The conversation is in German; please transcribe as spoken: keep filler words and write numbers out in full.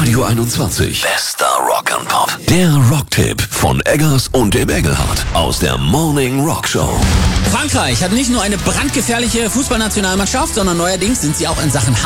Radio einundzwanzig. Bester Rock and Pop. Der Rocktipp von Eggers und dem Engelhardt aus der Morning Rock Show. Frankreich hat nicht nur eine brandgefährliche Fußballnationalmannschaft, sondern neuerdings sind sie auch in Sachen